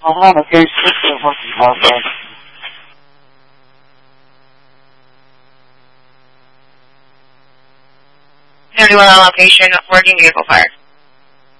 I'm on a case 6 of working process. Anyone on location, working vehicle fire.